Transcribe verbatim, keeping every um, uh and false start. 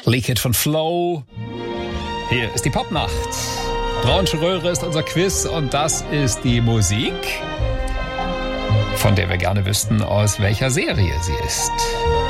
Liquid von Flow. Hier ist die Popnacht. Braunsche Röhre ist unser Quiz und das ist die Musik, von der wir gerne wüssten, aus welcher Serie sie ist.